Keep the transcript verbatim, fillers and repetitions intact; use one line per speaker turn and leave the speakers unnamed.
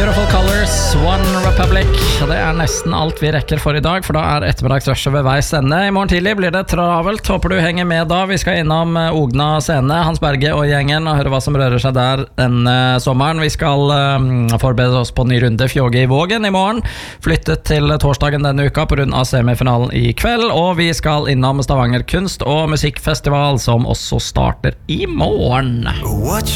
Beautiful Colors, One Republic. Det er nesten alt vi rekker for i dag, for da er ettermiddagsrushet ved veis ende. I morgen tidlig blir det travelt. Håper du henger med da. Vi skal innom Ogna scene, Hans Berge og gjengen, og høre hva som rører seg der denne sommeren. Vi skal um, forberede oss på ny runde Fjåge i Vågen i morgen. Flyttet til torsdagen denne uka på grunn av semifinalen i kveld, og vi skal innom Stavanger kunst- og musikkfestival, som også starter i morgen.